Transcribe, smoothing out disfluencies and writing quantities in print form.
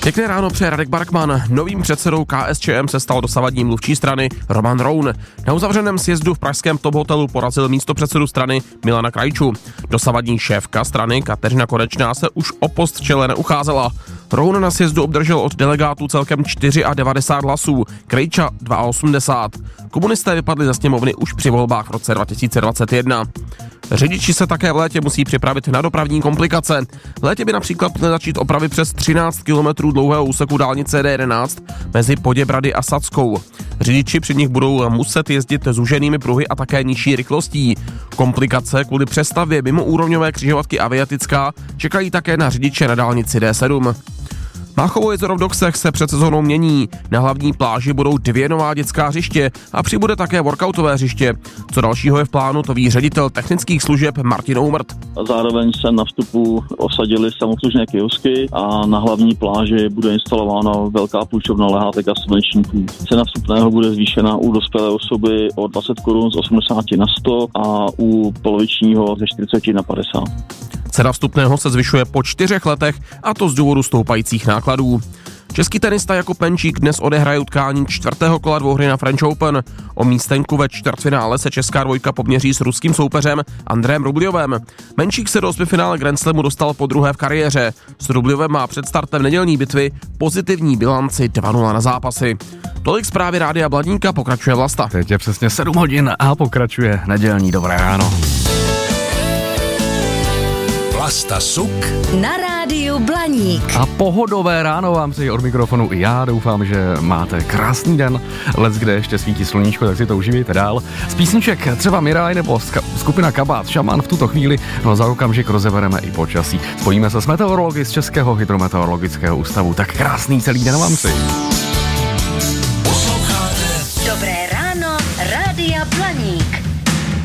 Pěkné ráno přeje Radek Barkman. Novým předsedou KSČM se stal dosavadní mluvčí strany Roman Roun. Na uzavřeném sjezdu v pražském Top hotelu porazil místopředsedu strany Milana Krajču. Dosavadní šéfka strany Kateřina Konečná se už o post v čele neucházela. Roun na sjezdu obdržel od delegátů celkem 94 hlasů, Krejča 82. Komunisté vypadli ze sněmovny už při volbách v roce 2021. Řidiči se také v létě musí připravit na dopravní komplikace. V létě by například měly začít opravy přes 13 km dlouhého úseku dálnice D11 mezi Poděbrady a Sackou. Řidiči při nich budou muset jezdit zúženými pruhy a také nižší rychlostí. Komplikace kvůli přestavbě mimoúrovňové křižovatky Aviatická čekají také na řidiče na dálnici D7. Máchovo jezero v Doksech se před sezónou mění. Na hlavní pláži budou 2 nová dětská hřiště a přibude také workoutové hřiště. Co dalšího je v plánu, to ví ředitel technických služeb Martin Oumrt. Zároveň se na vstupu osadily samoobslužné kiosky a na hlavní pláži bude instalována velká půjčovna lehátek a slunečníků. Cena vstupného bude zvýšena u dospělé osoby o 20 korun z 80 na 100 a u polovičního ze 40 na 50. Cena vstupného se zvyšuje po 4 letech, a to z důvodu stoupajících nákladů. Český tenista Jakub Menčík dnes odehraje utkání 4. kola dvouhry na French Open. O místenku ve čtvrtfinále se česká dvojka poměří s ruským soupeřem Andrejem Rubljovem. Menčík se do osmifinále Grand Slamu dostal podruhé v kariéře. S Rubljovem má před startem nedělní bitvy pozitivní bilanci 2-0 na zápasy. Tolik zprávy Rádia Blaníka, pokračuje Vlasta. Teď je přesně 7 hodin a pokračuje nedělní dobré ráno. Vlasta Suk na rádiu Blaník. A pohodové ráno vám přeji od mikrofonu i já. Doufám, že máte krásný den. Leckde ještě svítí sluníčko, tak si to užívejte dál. Z písniček třeba Miraj nebo skupina Kabát Šaman v tuto chvíli, no za okamžik rozebereme i počasí. Spojíme se s meteorology z Českého hydrometeorologického ústavu. Tak krásný celý den vám přeji. Dobré ráno, Rádia Blaník.